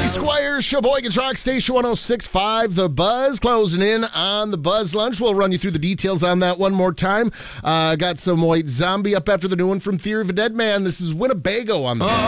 Squire, Sheboygan's Rock Station 106.5. The Buzz closing in on the Buzz Lunch. We'll run you through the details on that one more time. Got some White Zombie up after the new one from Theory of a Dead Man. This is Winnebago on the